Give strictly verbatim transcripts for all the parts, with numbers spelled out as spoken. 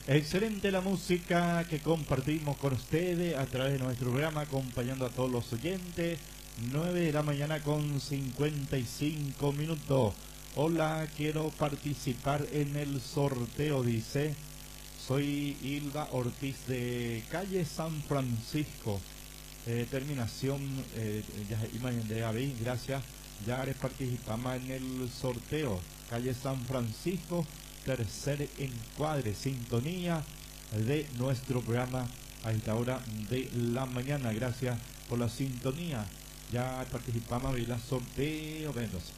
Excelente la música que compartimos con ustedes a través de nuestro programa, acompañando a todos los oyentes. nueve de la mañana con cincuenta y cinco minutos. Hola, quiero participar en el sorteo, dice. Soy Hilda Ortiz de calle San Francisco. Eh, terminación, eh, ya imagen de Avi, gracias. Ya participamos en el sorteo. Calle San Francisco, tercer encuadre, sintonía de nuestro programa a esta hora de la mañana. Gracias por la sintonía. Ya participamos en el sorteo. Vendos.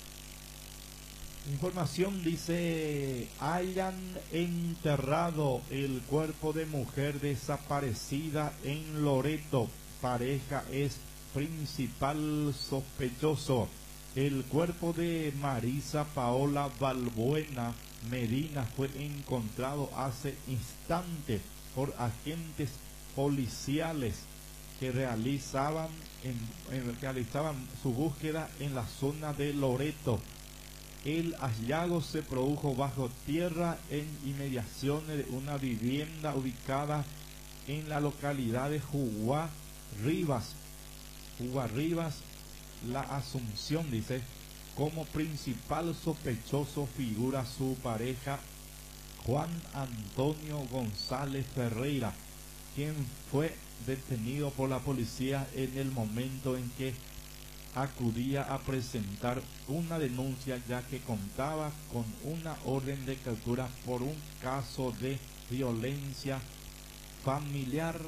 Información dice: hayan enterrado el cuerpo de mujer desaparecida en Loreto. Pareja es principal sospechoso. El cuerpo de Marisa Paola Balbuena Medina fue encontrado hace instantes por agentes policiales que realizaban, en, en, realizaban su búsqueda en la zona de Loreto. El hallazgo se produjo bajo tierra en inmediaciones de una vivienda ubicada en la localidad de Juguá Rivas. Juguá Rivas, La Asunción, dice. Como principal sospechoso figura su pareja Juan Antonio González Ferreira, quien fue detenido por la policía en el momento en que acudía a presentar una denuncia, ya que contaba con una orden de captura por un caso de violencia familiar.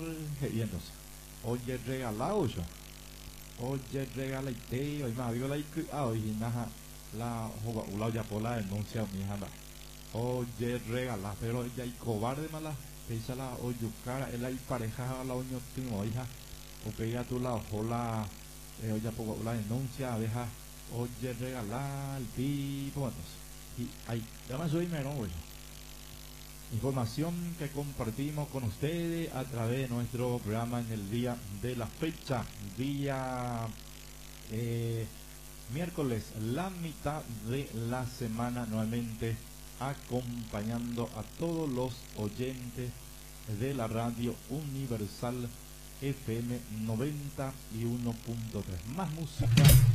Oye, regalado yo. Oye, regalaite, hoy más digo la ah, hoy naja la joga ya por la denuncia mi hija. Oye, regala, pero ella y cobarde mala, esa la oyucara, él hay pareja a la oño timo hija, o pega tu la ojola, eh, oye, por la denuncia, deja, oye, regala el tipo, bueno, y ahí, ya me soy menos, oye. Información que compartimos con ustedes a través de nuestro programa en el día de la fecha, día eh, miércoles, la mitad de la semana, nuevamente acompañando a todos los oyentes de la radio Universal F M noventa y uno punto tres. Más música.